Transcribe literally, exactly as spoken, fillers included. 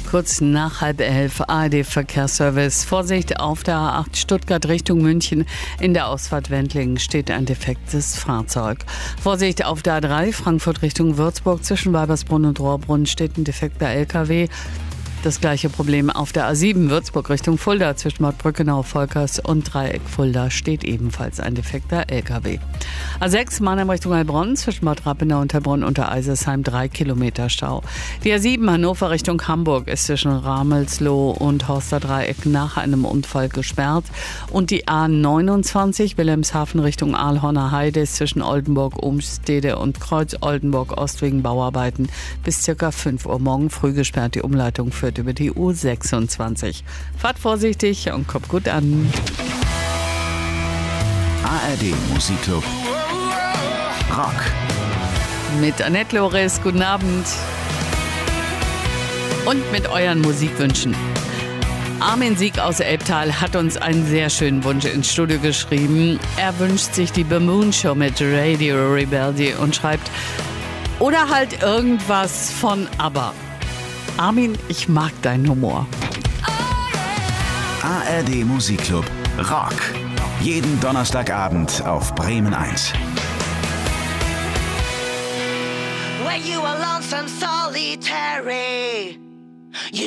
Kurz nach halb elf, A R D-Verkehrsservice. Vorsicht auf der A acht Stuttgart Richtung München. In der Ausfahrt Wendlingen steht ein defektes Fahrzeug. Vorsicht auf der A drei Frankfurt Richtung Würzburg. Zwischen Weibersbrunn und Rohrbrunn steht ein defekter L K W. Das gleiche Problem auf der A sieben Würzburg Richtung Fulda. Zwischen Bad Brückenau, Volkers und Dreieck Fulda steht ebenfalls ein defekter L K W. A sechs Mannheim Richtung Heilbronn. Zwischen Bad Rappenau und Heilbronn unter Eisersheim drei Kilometer Stau. Die A sieben Hannover Richtung Hamburg ist zwischen Ramelsloh und Horster Dreieck nach einem Unfall gesperrt. Und die A neunundzwanzig Wilhelmshaven Richtung Aalhorner Heide ist zwischen Oldenburg, Umstede und Kreuz Oldenburg Ost wegen Bauarbeiten bis ca. fünf Uhr morgen früh gesperrt. Die Umleitung führt über die U sechsundzwanzig. Fahrt vorsichtig und kommt gut an. A R D Musikclub Rock. Mit Annette Loris, guten Abend. Und mit euren Musikwünschen. Armin Sieg aus Elbtal hat uns einen sehr schönen Wunsch ins Studio geschrieben. Er wünscht sich die Bamoon Show mit Radio Rebellion und schreibt, oder halt irgendwas von ABBA. Armin, ich mag deinen Humor. A R D Musikclub Rock. Jeden Donnerstagabend auf Bremen eins. When you are lonesome, solitary, you